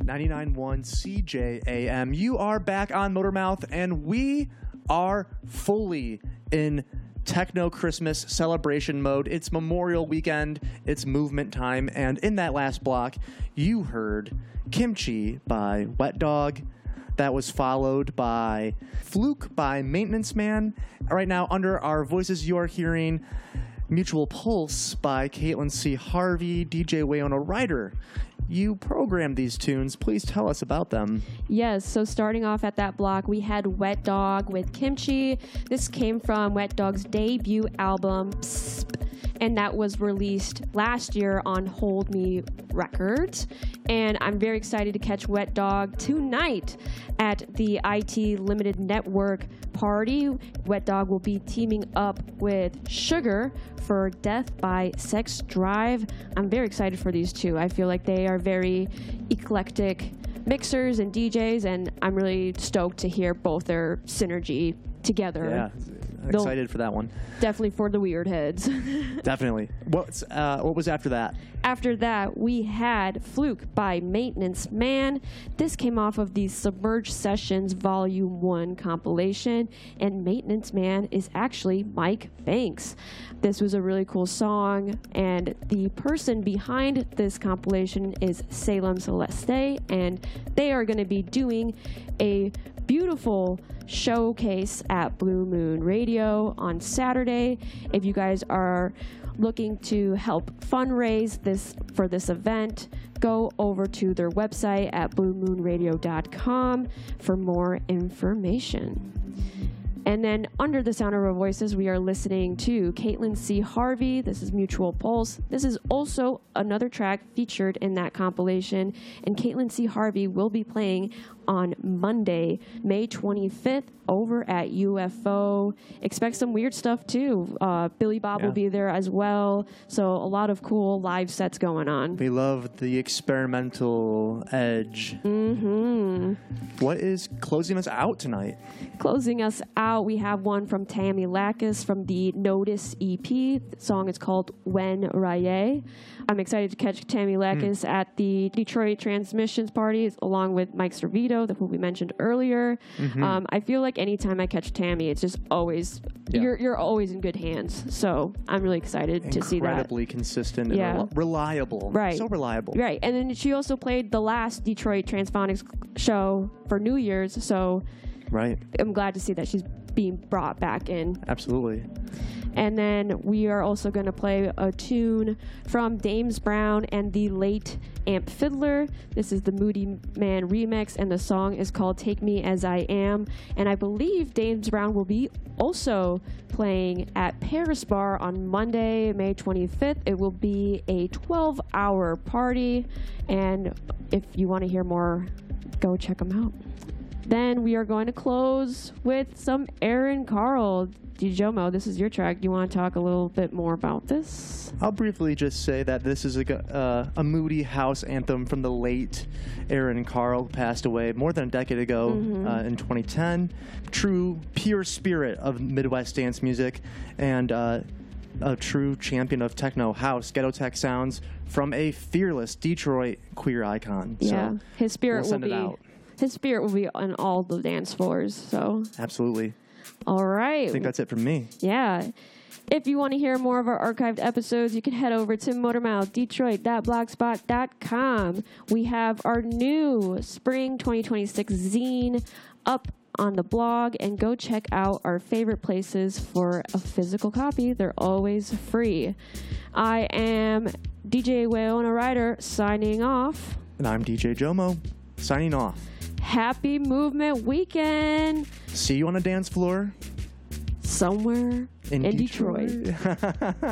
99.1 CJAM. You are back on Motormouth, and we are fully in techno Christmas celebration mode. It's Memorial Weekend, it's movement time, and in that last block, you heard Kimchi by Wet Dog. That was followed by Fluke by Maintenance Man. Right now, under our voices, you are hearing Mutual Pulse by Caitlin C. Harvey, DJ Wayona Ryder. You programmed these tunes. Please tell us about them. Yes, so starting off at that block, we had Wet Dog with Kimchi. This came from Wet Dog's debut album, Psp, and that was released last year on Hold Me Records. And I'm very excited to catch Wet Dog tonight at the IT Limited Network party. Wet Dog will be teaming up with Sugar for Death by Sex Drive. I'm very excited for these two. I feel like they are very eclectic mixers and DJs, and I'm really stoked to hear both their synergy together. Yeah, excited for that one. Definitely for the weird heads. Definitely. What was after that? After that, we had Fluke by Maintenance Man. This came off of the Submerged Sessions Volume 1 compilation, and Maintenance Man is actually Mike Banks. This was a really cool song, and the person behind this compilation is Salem Celeste, and they are going to be doing a beautiful showcase at Blue Moon Radio on Saturday. If you guys are looking to help fundraise for this event, go over to their website at bluemoonradio.com for more information. And then under the sound of our voices, we are listening to Caitlin C. Harvey. This is Mutual Pulse. This is also another track featured in that compilation. And Caitlin C. Harvey will be playing on Monday, May 25th, over at UFO. Expect some weird stuff, too. Billy Bob will be there as well. So a lot of cool live sets going on. We love the experimental edge. Mm-hmm. What is closing us out tonight? Closing us out, we have one from Tammy Lakis from the Notice EP. The song is called When Raye. I'm excited to catch Tammy Lakis at the Detroit Transmissions party along with Mike Servito, who we mentioned earlier. Mm-hmm. I feel like anytime I catch Tammy, it's just always, you're always in good hands. So I'm really excited to see that. Incredibly consistent and reliable. Right. So reliable. Right. And then she also played the last Detroit Transphonics show for New Year's. So I'm glad to see that she's being brought back in. Absolutely. And then we are also going to play a tune from Dames Brown and the Late Amp Fiddler. This is the Moody Man remix, and the song is called Take Me As I Am. And I believe Dames Brown will be also playing at Paris Bar on Monday, May 25th. It will be a 12-hour party, and if you want to hear more, go check them out. Then we are going to close with some Aaron Carl. Jomo, this is your track. Do you want to talk a little bit more about this? I'll briefly just say that this is a moody house anthem from the late Aaron Carl, who passed away more than a decade ago in 2010. True, pure spirit of Midwest dance music, and a true champion of techno house, ghetto tech sounds from a fearless Detroit queer icon. Yeah, so his spirit will be. His spirit will be on all the dance floors. So absolutely. All right. I think that's it from me. Yeah. If you want to hear more of our archived episodes, you can head over to motormouthdetroit.blogspot.com. We have our new spring 2026 zine up on the blog, and go check out our favorite places for a physical copy. They're always free. I am DJ Wayona Ryder signing off. And I'm DJ Jomo signing off. Happy Movement Weekend. See you on a dance floor. Somewhere in Detroit.